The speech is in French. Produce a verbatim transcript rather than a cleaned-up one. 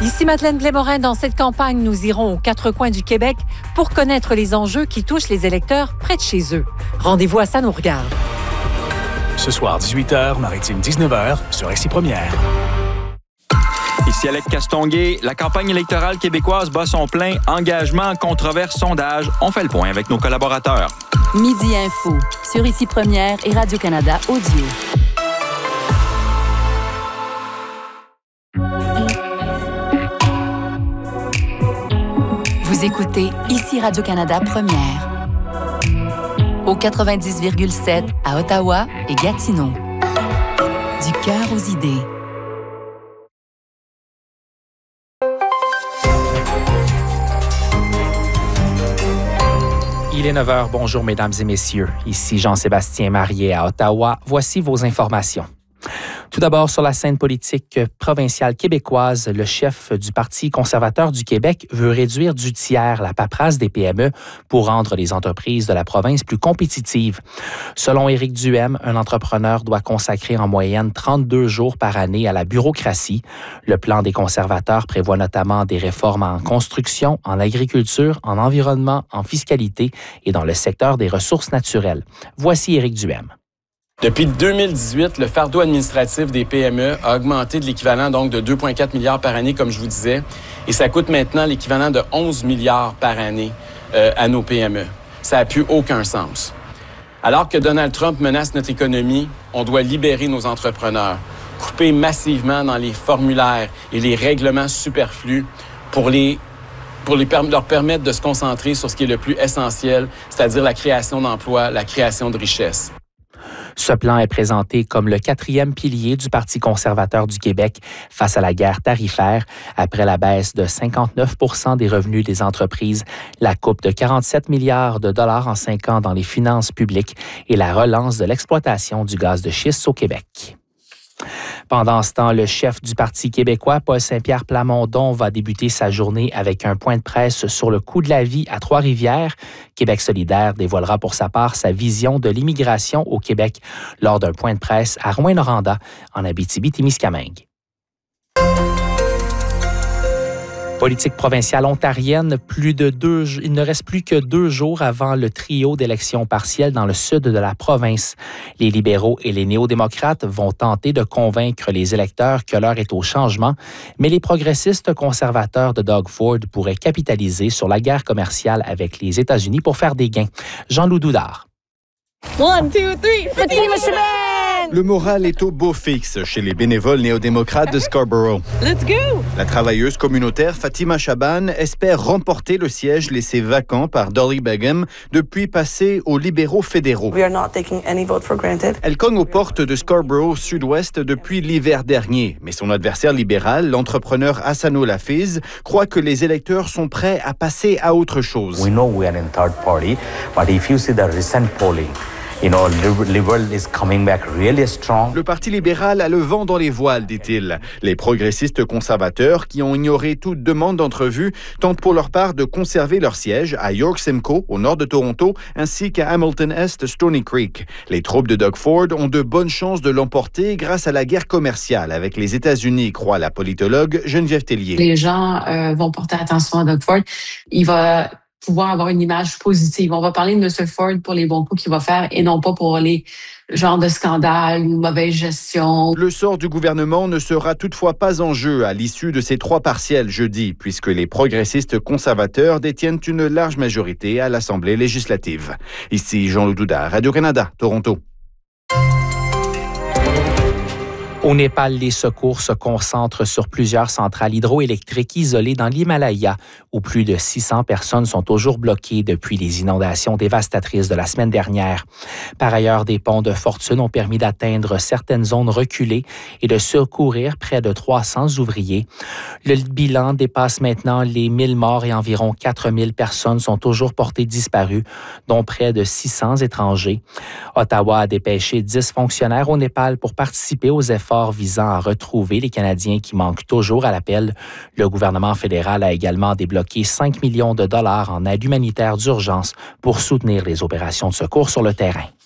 Ici Madeleine Blais-Morin. Dans cette campagne, nous irons aux quatre coins du Québec pour connaître les enjeux qui touchent les électeurs près de chez eux. Rendez-vous à Ça nous regarde. Ce soir, dix-huit heures, Maritime dix-neuf heures, sur Ici Première. Ici Alec Castonguay, la campagne électorale québécoise bat son plein. Engagement, controverse, sondage. On fait le point avec nos collaborateurs. Midi Info, sur Ici Première et Radio-Canada Audio. Vous écoutez Ici Radio-Canada Première. Au quatre-vingt-dix virgule sept à Ottawa et Gatineau. Du cœur aux idées. Il est neuf heures. Bonjour, mesdames et messieurs. Ici Jean-Sébastien Marié à Ottawa. Voici vos informations. Tout d'abord, sur la scène politique provinciale québécoise, le chef du Parti conservateur du Québec veut réduire du tiers la paperasse des P M E pour rendre les entreprises de la province plus compétitives. Selon Éric Duhem, un entrepreneur doit consacrer en moyenne trente-deux jours par année à la bureaucratie. Le plan des conservateurs prévoit notamment des réformes en construction, en agriculture, en environnement, en fiscalité et dans le secteur des ressources naturelles. Voici Éric Duhem. Depuis deux mille dix-huit, le fardeau administratif des P M E a augmenté de l'équivalent donc de deux virgule quatre milliards par année, comme je vous disais, et ça coûte maintenant l'équivalent de onze milliards par année euh, à nos P M E. Ça n'a plus aucun sens. Alors que Donald Trump menace notre économie, on doit libérer nos entrepreneurs, couper massivement dans les formulaires et les règlements superflus pour les pour les, leur permettre de se concentrer sur ce qui est le plus essentiel, c'est-à-dire la création d'emplois, la création de richesses. Ce plan est présenté comme le quatrième pilier du Parti conservateur du Québec face à la guerre tarifaire. Après la baisse de cinquante-neuf pour cent des revenus des entreprises, la coupe de quarante-sept milliards de dollars en cinq ans dans les finances publiques et la relance de l'exploitation du gaz de schiste au Québec. Pendant ce temps, le chef du Parti québécois, Paul Saint-Pierre Plamondon, va débuter sa journée avec un point de presse sur le coût de la vie à Trois-Rivières. Québec solidaire dévoilera pour sa part sa vision de l'immigration au Québec lors d'un point de presse à Rouyn-Noranda, en Abitibi-Témiscamingue. Politique provinciale ontarienne, plus de deux, il ne reste plus que deux jours avant le trio d'élections partielles dans le sud de la province. Les libéraux et les néo-démocrates vont tenter de convaincre les électeurs que l'heure est au changement, mais les progressistes conservateurs de Doug Ford pourraient capitaliser sur la guerre commerciale avec les États-Unis pour faire des gains. Jean-Loup Doudard. One, two, three, Fatima Shaban! Le moral est au beau fixe chez les bénévoles néo-démocrates de Scarborough. Let's go! La travailleuse communautaire Fatima Shaban espère remporter le siège laissé vacant par Dolly Begum depuis passer aux libéraux fédéraux. We are not taking any vote for granted. Elle cogne aux portes de Scarborough Sud-Ouest depuis l'hiver dernier, mais son adversaire libéral, l'entrepreneur Hassano Lafiz, croit que les électeurs sont prêts à passer à autre chose. We know we are in third party, but if you see the recent polling, you know, Liberal is coming back really strong. Le Parti libéral a le vent dans les voiles, dit-il. Les progressistes conservateurs, qui ont ignoré toute demande d'entrevue, tentent pour leur part de conserver leur siège à York Simcoe, au nord de Toronto, ainsi qu'à Hamilton Est, Stony Creek. Les troupes de Doug Ford ont de bonnes chances de l'emporter grâce à la guerre commerciale avec les États-Unis, croit la politologue Geneviève Tellier. Les gens euh, vont porter attention à Doug Ford. Il va pouvoir avoir une image positive. On va parler de M. Ford pour les bons coups qu'il va faire et non pas pour les genres de scandales ou mauvaise gestion. Le sort du gouvernement ne sera toutefois pas en jeu à l'issue de ces trois partiels jeudi, puisque les progressistes conservateurs détiennent une large majorité à l'Assemblée législative. Ici Jean-Loup Doudard, Radio-Canada, Toronto. Au Népal, les secours se concentrent sur plusieurs centrales hydroélectriques isolées dans l'Himalaya, où plus de six cents personnes sont toujours bloquées depuis les inondations dévastatrices de la semaine dernière. Par ailleurs, des ponts de fortune ont permis d'atteindre certaines zones reculées et de secourir près de trois cents ouvriers. Le bilan dépasse maintenant les mille morts et environ quatre mille personnes sont toujours portées disparues, dont près de six cents étrangers. Ottawa a dépêché dix fonctionnaires au Népal pour participer aux efforts visant à retrouver les Canadiens qui manquent toujours à l'appel. Le gouvernement fédéral a également débloqué cinq millions de dollars en aide humanitaire d'urgence pour soutenir les opérations de secours sur le terrain.